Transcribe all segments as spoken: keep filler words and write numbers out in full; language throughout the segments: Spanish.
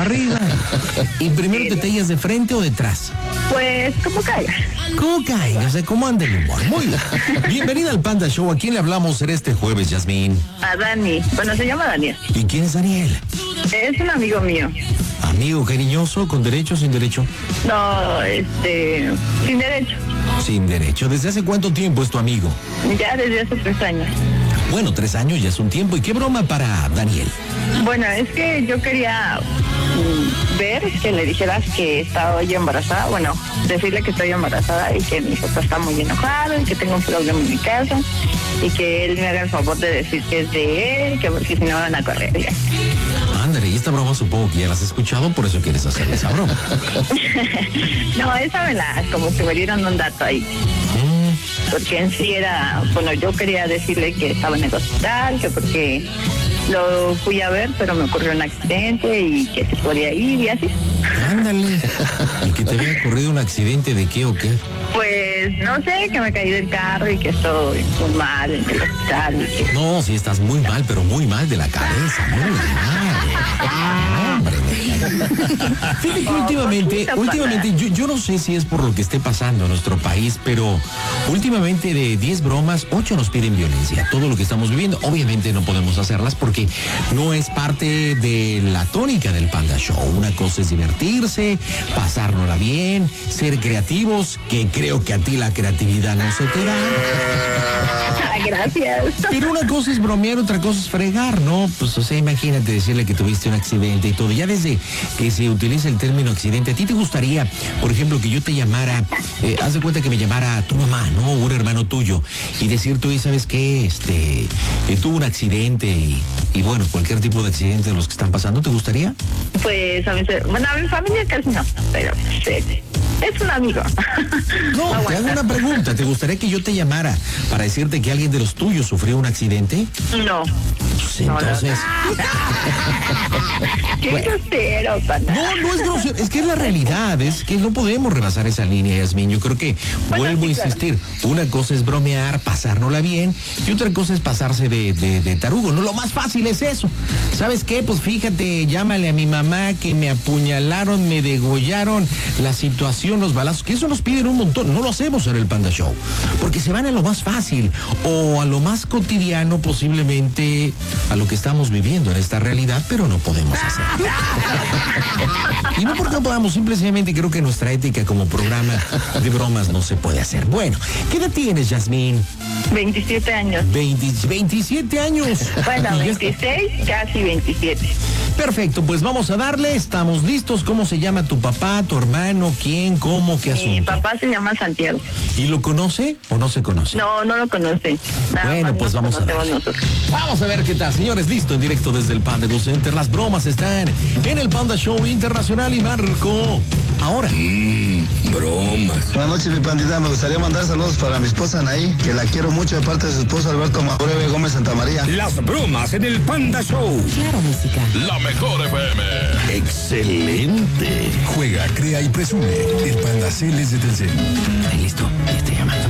para arriba. ¿Y primero te tallas de frente o detrás? Pues, como caiga. ¿Cómo caiga? O sea, ¿cómo anda el humor? Muy bien. Bienvenida al Panda Show. ¿A quién le hablamos en este jueves, Yasmín? A Dani. Bueno, se llama Daniel. ¿Y quién es Daniel? Es un amigo mío. ¿Amigo cariñoso, con derecho o sin derecho? No, este, sin derecho. Sin derecho. ¿Desde hace cuánto tiempo es tu amigo? Ya desde hace tres años. Bueno, tres años ya es un tiempo. ¿Y qué broma para Daniel? Bueno, es que yo quería mm, ver que le dijeras que estaba yo embarazada. Bueno, decirle que estoy embarazada y que mi papá está muy enojado y que tengo un problema en mi casa y que él me haga el favor de decir que es de él, que porque si no van a correr ya. Ándale, y esta broma supongo que ya la has escuchado, por eso quieres hacer esa broma. No, esa me la, como que me dieron un dato ahí. Mm. Porque en sí era, bueno, yo quería decirle que estaba en el hospital, que porque lo fui a ver, pero me ocurrió un accidente y que se podía ir y así. Ándale. ¿Y que te había ocurrido un accidente de qué o qué? Pues, no sé, que me caí del carro y que estoy muy mal en el hospital. Y que... No, sí estás muy mal, pero muy mal de la cabeza, muy mal. Ah, hombre. Fíjate que últimamente, últimamente, yo, yo no sé si es por lo que esté pasando en nuestro país, pero últimamente de diez bromas, ocho nos piden violencia. Todo lo que estamos viviendo, obviamente no podemos hacerlas porque no es parte de la tónica del Panda Show. Una cosa es divertirse, pasárnosla bien, ser creativos, que creo que a ti la creatividad no se te da. Gracias. Pero una cosa es bromear, otra cosa es fregar, ¿no? Pues, o sea, imagínate decirle que tuviste un accidente y todo. Ya desde que se utiliza el término accidente, ¿a ti te gustaría, por ejemplo, que yo te llamara, eh, haz de cuenta que me llamara tu mamá, ¿no? Un hermano tuyo, y decir tú, ¿sabes qué? Este, eh, tuvo un accidente y, y bueno, cualquier tipo de accidente de los que están pasando, ¿te gustaría? Pues, a mí, bueno, a mi familia casi no, pero sí. Es un amigo. No, no te hago una pregunta. ¿Te gustaría que yo te llamara para decirte que alguien de los tuyos sufrió un accidente? No. Pues entonces... Qué bueno. Grosero, pana. No, no es grosero. Es que es la realidad. Es que no podemos rebasar esa línea, Yasmín. Yo creo que, bueno, vuelvo sí, a insistir, claro. Una cosa es bromear, pasárnosla bien, y otra cosa es pasarse de, de, de tarugo. No, lo más fácil es eso. ¿Sabes qué? Pues fíjate, llámale a mi mamá que me apuñalaron, me degollaron, la situación, los balazos, que eso nos piden un montón. No lo hacemos en el Panda Show, porque se van a lo más fácil o a lo más cotidiano, posiblemente a lo que estamos viviendo en esta realidad, pero no podemos hacer. Y no porque no podamos, simplemente creo que nuestra ética como programa de bromas no se puede hacer. Bueno, ¿qué edad tienes, Yasmín? veintisiete años. veinte, veintisiete años. Bueno, veintiséis, casi veintisiete. Perfecto, pues vamos a darle, estamos listos. ¿Cómo se llama tu papá, tu hermano, quién, cómo, qué asunto? Mi papá se llama Santiago. ¿Y lo conoce o no se conoce? No, no lo conoce. Nada bueno, pues vamos a ver. Nosotros. Vamos a ver qué tal, señores. Listo, en directo desde el Panda Center. Las bromas están en el Panda Show Internacional y Marco. Ahora. Mmm, bromas. Buenas noches, mi pandita. Me gustaría mandar saludos para mi esposa Anaí, que la quiero mucho de parte de su esposo Alberto Maureve Gómez Santamaría. Las bromas en el Panda Show. Claro, música. La mejor F M. Excelente. Juega, crea y presume. El Panda Cel es de Telcel. Ahí listo, ya estoy llamando.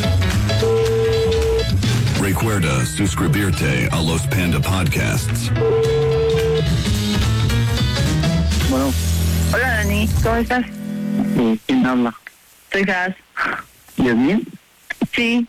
Recuerda suscribirte a los Panda Podcasts. Bueno. Hola, Dani. ¿Cómo estás? ¿Quién habla? Soy Gas. ¿Y es bien? Sí.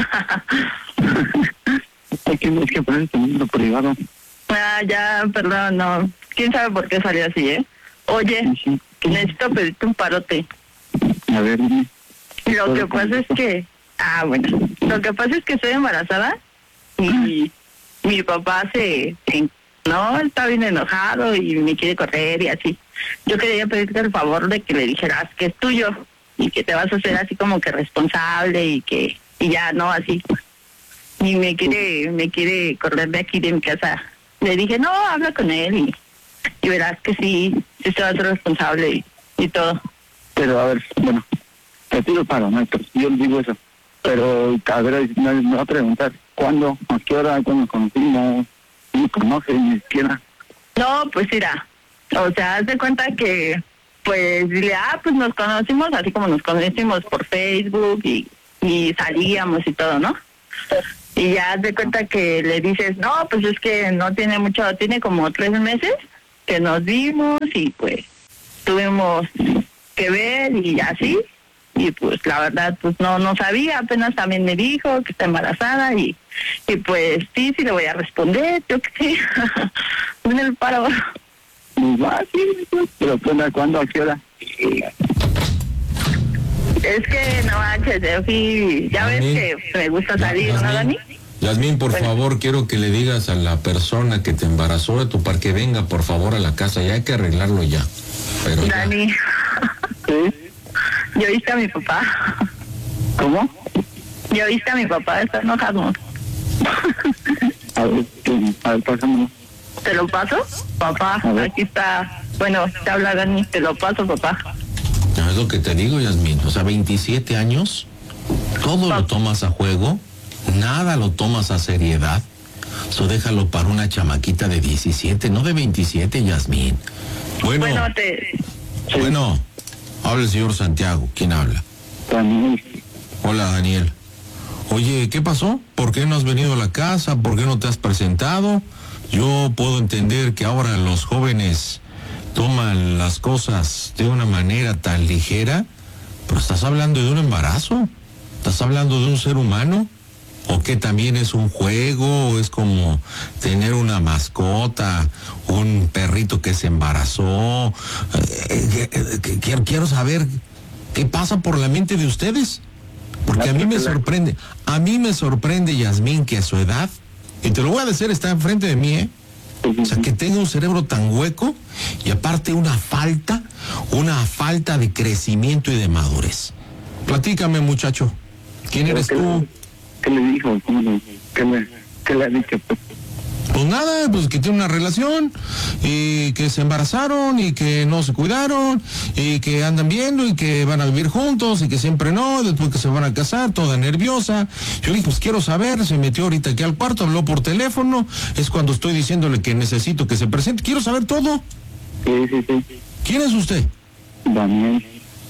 Es que, es que parece un número privado. Ah, ya, perdón, no. ¿Quién sabe por qué salió así, eh? Oye, sí, sí. Necesito pedirte un parote. A ver, dime. Lo que pasa es que... Ah, bueno. Lo que pasa es que estoy embarazada y mi papá se... se no, está bien enojado y me quiere correr y así. Yo quería pedirte el favor de que le dijeras que es tuyo y que te vas a hacer así como que responsable y que... Y ya, no, así. Y me quiere, me quiere correr de aquí de mi casa. Le dije, no, habla con él y, y verás que sí, sí se va a ser responsable y, y todo. Pero a ver, bueno, te pido para maestros, yo les digo eso. Pero a ver, me, me va a preguntar, ¿cuándo? ¿A qué hora? ¿Cuándo conocí? No, no me conoce ni siquiera. No, pues mira, o sea, haz de cuenta que, pues, dile, ah, pues nos conocimos así como nos conocimos por Facebook y, y salíamos y todo, ¿no? Y ya haz de cuenta que le dices, no, pues es que no tiene mucho, tiene como tres meses que nos vimos y pues tuvimos que ver y así. Y pues la verdad, pues no no sabía, apenas también me dijo que está embarazada y, y pues sí, sí le voy a responder, yo qué sé, en el paro. Pues va, sí, pero ¿cuándo, ¿cuándo, a qué hora? Es que no manches, yo fui, ya ves que me gusta salir, ¿no, Dani? Yasmín, por Bueno. favor, quiero que le digas a la persona que te embarazó de tu par que venga, por favor, a la casa. Ya hay que arreglarlo ya. Pero ya. Dani, ¿Sí? ¿ya viste a mi papá? ¿Cómo? ¿Ya viste a mi papá? Está enojado. A ver, ¿qué? A ver, pásamelo. ¿Te lo paso? Papá, A ver. aquí está. Bueno, te habla Dani, te lo paso, papá. No, es lo que te digo, Yasmín. O sea, veintisiete años, todo lo tomas a juego, nada lo tomas a seriedad. Eso déjalo para una chamaquita de diecisiete, no de veintisiete, Yasmín. Bueno, Bueno, te... bueno, habla el señor Santiago. ¿Quién habla? Daniel, Hola, Daniel. Oye, ¿qué pasó? ¿Por qué no has venido a la casa? ¿Por qué no te has presentado? Yo puedo entender que ahora los jóvenes toman las cosas de una manera tan ligera, pero estás hablando de un embarazo, estás hablando de un ser humano, o que también es un juego, o es como tener una mascota, un perrito que se embarazó. Eh, eh, eh, quiero, quiero saber qué pasa por la mente de ustedes, porque a mí me sorprende, a mí me sorprende, Yasmín, que a su edad, y te lo voy a decir, está enfrente de mí, ¿eh? O sea, que tenga un cerebro tan hueco y aparte una falta, una falta de crecimiento y de madurez. Platícame, muchacho. ¿Quién eres ¿qué tú? le- ¿Qué le dijo? ¿Cómo le, qué, le, ¿Qué le ha dicho? Pues, Pues nada, pues que tiene una relación y que se embarazaron y que no se cuidaron y que andan viendo y que van a vivir juntos y que siempre no, después que se van a casar, toda nerviosa. Yo le dije, pues quiero saber, se metió ahorita aquí al cuarto, habló por teléfono, es cuando estoy diciéndole que necesito que se presente, quiero saber todo. sí, sí, sí. ¿Quién es usted? Daniel.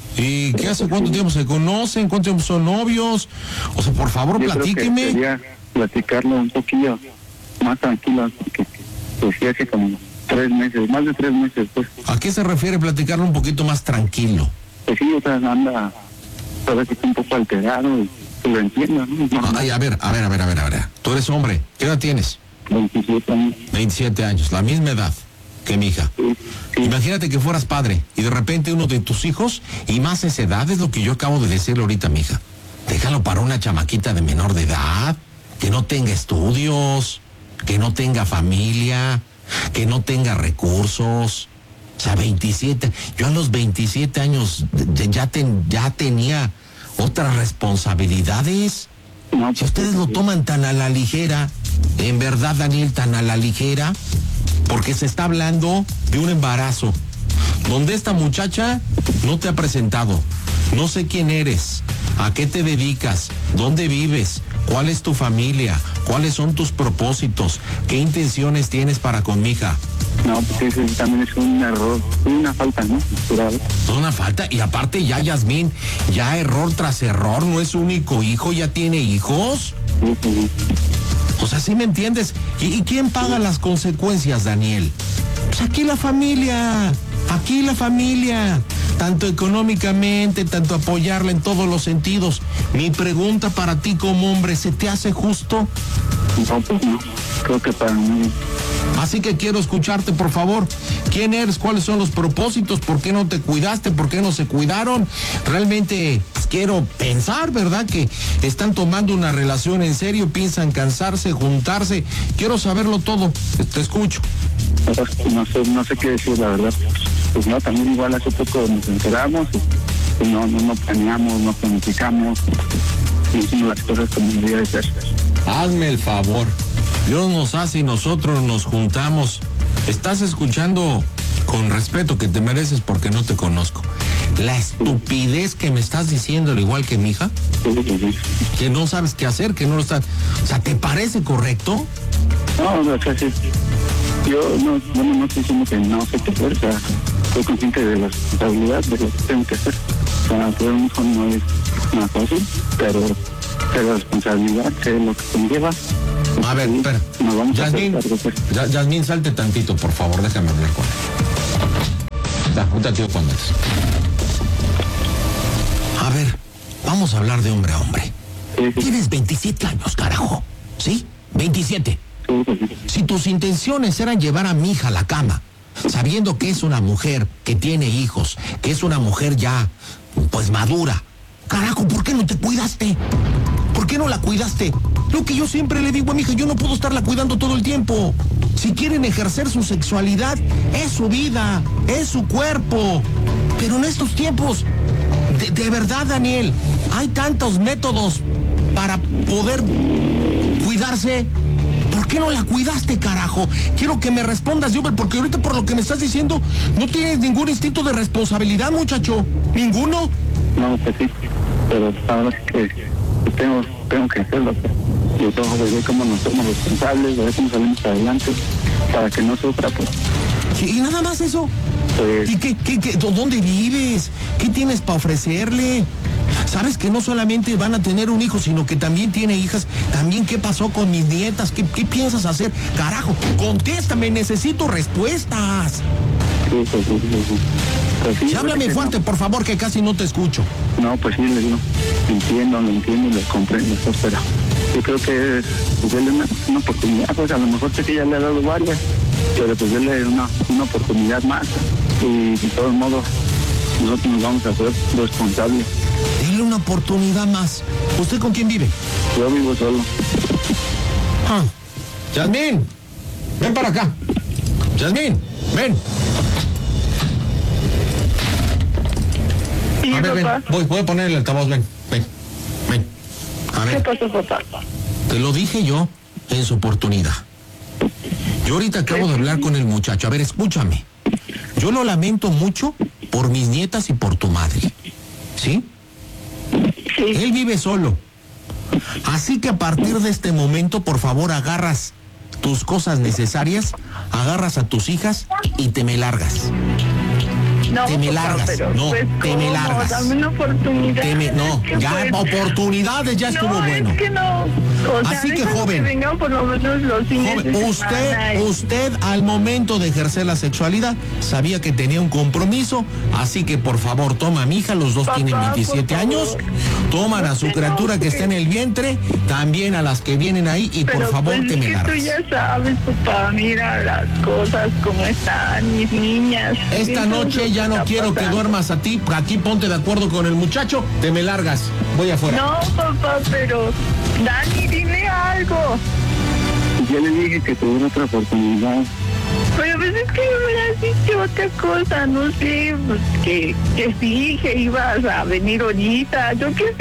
¿Y qué hace? ¿Cuánto tiempo se conocen? ¿Cuánto tiempo son novios? O sea, por favor, Yo creo que platíqueme. quería platicarlo un poquillo más tranquilo, porque pues sí hace como tres meses, más de tres meses, pues. ¿A qué se refiere platicarlo un poquito más tranquilo? Pues sí, o sea, anda, sabes que está un poco alterado y pues, lo entiendo, ¿no? Es normal. Ay, a ver, a ver, a ver, a ver, a ver. Tú eres hombre. ¿Qué edad tienes? veintisiete años. veintisiete años, la misma edad que mi hija. Sí, sí. Imagínate que fueras padre y de repente uno de tus hijos, y más esa edad, es lo que yo acabo de decirle ahorita a mi hija. Déjalo para una chamaquita de menor de edad, que no tenga estudios, que no tenga familia, que no tenga recursos. O sea, veintisiete. Yo a los veintisiete años de- ya, ten- ya tenía otras responsabilidades. No, Si ustedes lo toman tan a la ligera, en verdad, Daniel, tan a la ligera, porque se está hablando de un embarazo, donde esta muchacha no te ha presentado, no sé quién eres, a qué te dedicas, dónde vives, cuál es tu familia, cuáles son tus propósitos, qué intenciones tienes para con mi hija. No, porque ese también es un error, una falta, ¿no? Natural. Es una falta, y aparte ya, Yasmín, ya error tras error, no es su único hijo, ya tiene hijos. Sí, sí, sí. O sea, ¿sí me entiendes? ¿Y, y quién paga las consecuencias, Daniel? Pues aquí la familia, aquí la familia, tanto económicamente, tanto apoyarla en todos los sentidos. Mi pregunta para ti como hombre, ¿se te hace justo? No, pues no. Creo que para mí, Así que quiero escucharte, por favor. ¿Quién eres? ¿Cuáles son los propósitos? ¿Por qué no te cuidaste? ¿Por qué no se cuidaron? Realmente pues, quiero pensar, ¿verdad? Que están tomando una relación en serio, piensan cansarse, juntarse. Quiero saberlo todo. Te escucho. no sé, no sé qué decir, la verdad. Pues no, también igual hace poco nos enteramos y, y no, no, no planeamos, no planificamos, y hicimos las cosas como debería de ser. Hazme el favor. Dios nos hace y nosotros nos juntamos. Estás escuchando con respeto que te mereces porque no te conozco. La estupidez que me estás diciendo, al igual que mi hija, Sí, sí, sí. que no sabes qué hacer, que no lo estás... O sea, ¿te parece correcto? No, o sea, sí. Yo no, bueno, no estoy diciendo que no sé qué hacer, o sea, soy consciente de la responsabilidad de lo que tengo que hacer. O sea, tener un hijo no es nada fácil, pero sé la responsabilidad, sé lo que conlleva. A ver, espera. Nos vamos a hacer Yasmín, cargo, pues. Ya- Yasmín, salte tantito, por favor, déjame hablar con él. Ahorita, ahorita te digo cuándo es. A ver, vamos a hablar de hombre a hombre. Tienes veintisiete años, carajo. ¿Sí? veintisiete. Si tus intenciones eran llevar a mi hija a la cama, sabiendo que es una mujer que tiene hijos, que es una mujer ya, pues madura, carajo, ¿por qué no te cuidaste? ¿Por qué no la cuidaste? Lo que yo siempre le digo a mi hija, yo no puedo estarla cuidando todo el tiempo. Si quieren ejercer su sexualidad, es su vida, es su cuerpo. Pero en estos tiempos, de, de verdad, Daniel, hay tantos métodos para poder cuidarse. ¿Por qué no la cuidaste, carajo? Quiero que me respondas, Jubel, porque ahorita por lo que me estás diciendo, no tienes ningún instinto de responsabilidad, muchacho. ¿Ninguno? No, pues sí, pero ahora que tengo, tengo que hacerlo. Yo tengo que ver cómo nos somos responsables, de ver cómo salimos adelante, para que no sufra, pues. ¿Y nada más eso? Pues... ¿Y qué, qué, qué, dónde vives? ¿Qué tienes para ofrecerle? Sabes que no solamente van a tener un hijo, sino que también tiene hijas. También, ¿qué pasó con mis nietas? ¿Qué, qué piensas hacer? Carajo, contéstame, necesito respuestas. Sí, pues sí, sí, sí. Pues sí, sí, háblame pues, fuerte, no. por favor, que casi no te escucho. No, pues sí, le digo, entiendo, lo entiendo y lo comprendo, pero yo creo que pues, darle una, una oportunidad, pues a lo mejor sé que ya le ha dado varias, pero pues darle una, una oportunidad más y de todos modos nosotros nos vamos a hacer responsables. Dile una oportunidad más. ¿Usted con quién vive? Yo vivo solo. Ah, Yasmín, ven para acá. Yasmín, ven. Sí, A ver, ven, papá. voy, voy a poner el altavoz, ven, ven, ven. A ¿Qué ver, pasó, papá? te lo dije yo en su oportunidad. Yo ahorita acabo de hablar con el muchacho. A ver, escúchame. Yo lo lamento mucho por mis nietas y por tu madre. ¿Sí? Sí. Él vive solo. Así que a partir de este momento, por favor, agarras tus cosas necesarias, agarras a tus hijas y te me largas. No, te me papá, largas, pero, no, pues, te me ¿cómo? largas. Dame una oportunidad. Te me- no, Es que, ya pues, oportunidades ya estuvo no, bueno. es que no. O sea, Así que, déjame joven. que vengan por lo menos los fines Joven, de usted, semana y- usted al momento de ejercer la sexualidad sabía que tenía un compromiso, así que por favor toma a mi hija, los dos Papá, tienen veintisiete por años, favor. toman a su No, criatura que porque- está en el vientre, también a las que vienen ahí y Pero por favor pues, te es me que tú largas. ya sabes, papá, mira las cosas como están, mis niñas. Esta Eso es noche lo ya que no está quiero que pasando. duermas a ti, aquí ponte de acuerdo con el muchacho, te me largas, voy afuera. No, papá, pero Dani, dile algo. Yo le dije que tuviera otra oportunidad. Pero pues es que me hubieras dicho otra cosa, no sé, pues que, que sí, que ibas a venir ahorita, yo qué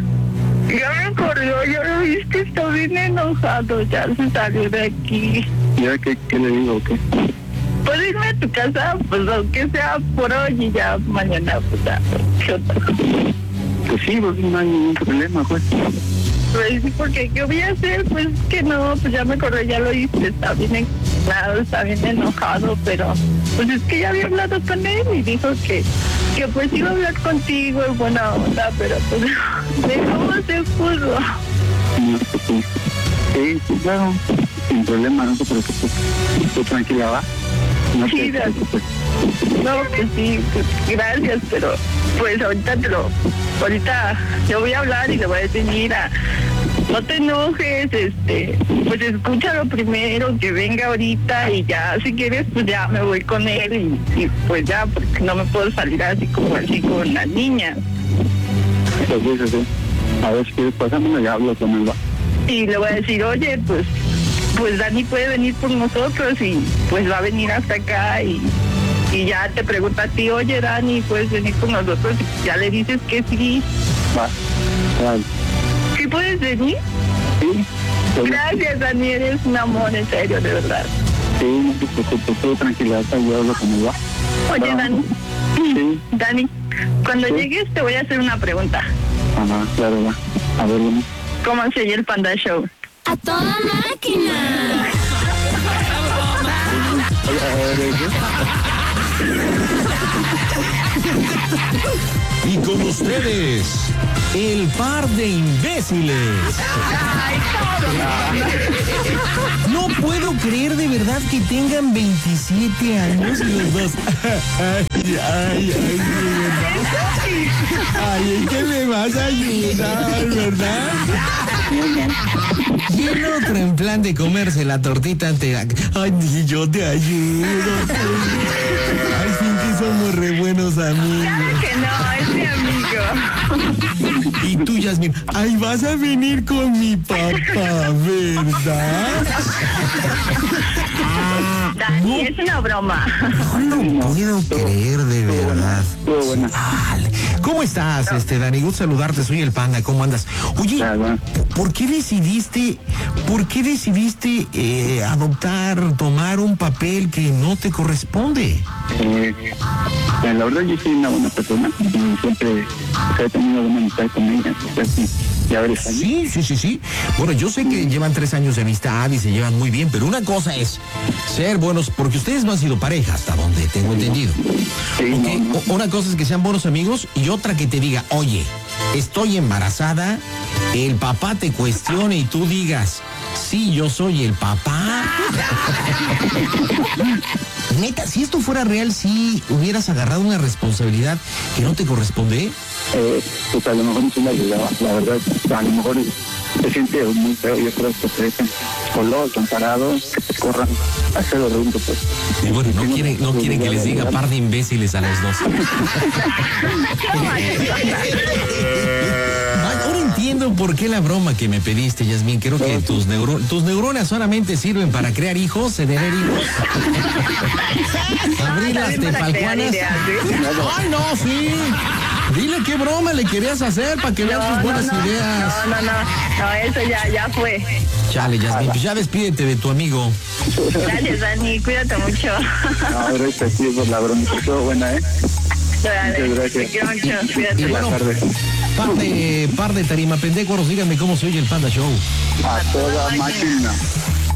sé. Ya me acordó, ya lo viste, está bien enojado, ya se salió de aquí. ¿Y ahora qué, qué le digo o qué? Puedes irme a tu casa, pues aunque sea por hoy y ya mañana, pues ya, ¿qué otra? Pues sí, pues no hay ningún problema, pues. Pues sí, porque ¿qué voy a hacer? Pues que no, pues ya me acordé, ya lo hice, está bien enojado, está bien enojado, pero pues es que ya había hablado con él y dijo que, que pues iba a hablar contigo en buena onda, pero pues de cómo se pudo. No, pues, sí. Sí, sí, claro, sin problema, no te preocupes. Tú tranquila, va. No te Sí, gracias. preocupes. No, pues sí, pues gracias, pero pues ahorita te lo, ahorita yo voy a hablar y le voy a decir, mira, no te enojes, este, pues escúchalo primero, que venga ahorita y ya, si quieres, pues ya me voy con él y, y pues ya, porque no me puedo salir así como así con las niñas. Pues sí, sí, sí. A ver si quieres pásamelo y hablo con él, va. Y le voy a decir, oye, pues, pues Dani puede venir por nosotros y pues va a venir hasta acá y, y ya te pregunta a ti, oye Dani, puedes venir con nosotros y ya le dices que sí. Va. Vale. ¿Sí puedes venir? Sí. Pues, Gracias, Dani, eres un amor, en serio, de verdad. sí, no te preocupes, tú tranquila, yo hablo con él, va. Oye, Va. Dani, Sí. Dani, cuando Sí. llegues te voy a hacer una pregunta. Ajá, claro, va. A ver, bueno. ¿Cómo se oye el Panda Show? ¡A toda máquina! A ver, ¿qué? Y con ustedes, el par de imbéciles. No puedo creer de verdad que tengan veintisiete años y los dos. Ay, ay, ay, de verdad. Ay, ¿en qué me vas a ayudar, verdad? Y el otro en plan de comerse la tortita ante la... Ay, yo te ayudo. Ay, sí que somos re buenos amigos. Claro que no, es mi amigo. Y tú, Yasmín, ay, vas a venir con mi papá, ¿verdad? Dani, es una broma. No lo puedo creer, de verdad. Estuvo buena. Vale. ¿Cómo estás, este, Dani? Gusto saludarte, soy el Panda, ¿cómo andas? Oye, Ah, bueno. ¿por qué decidiste, por qué decidiste eh, adoptar, tomar un papel que no te corresponde? Eh, la verdad yo soy una buena persona y siempre he tenido buena amistad con ella. Pues, sí, ya ves ahí. Sí, sí, sí, sí. Bueno, yo sé que llevan tres años de amistad y se llevan muy bien, pero una cosa es ser buenos, porque ustedes no han sido pareja, hasta donde tengo entendido. Sí, Ok, no, no. o- Una cosa es que sean buenos amigos y otra que te diga, oye, estoy embarazada, el papá te cuestione y tú digas, sí, yo soy el papá. Neta, si esto fuera real, ¿sí hubieras agarrado una responsabilidad que no te corresponde? Eh, pues a lo mejor no se la ayudaba, la verdad, a lo mejor se siente muy feo, yo creo que se dejan solos, tan parados, que te corran a hacer horrendo, pues. Y bueno, no quieren, no quieren que les diga par de imbéciles a los dos. Ay, ahora entiendo por qué la broma que me pediste, Yasmín. Creo que tus, neuro- tus neuronas solamente sirven para crear hijos, tener hijos. Abrir las También para crear tepalcuanas. ideas, ¿sí? Ay, no, sí. Dile qué broma le querías hacer para que vean tus No, buenas no, no, ideas. no, no, no, no, eso ya, ya fue. Chale, Yasmín, pues ya despídete de tu amigo. Gracias, Dani, cuídate mucho. No, ahorita sí, pues la broma estuvo buena, ¿eh? Dale, Muchas gracias. te quiero mucho, Y cuídate. bueno, Buenas tardes. par de, par de tarima pendécuaros, díganme cómo se oye el Panda Show. A toda máquina.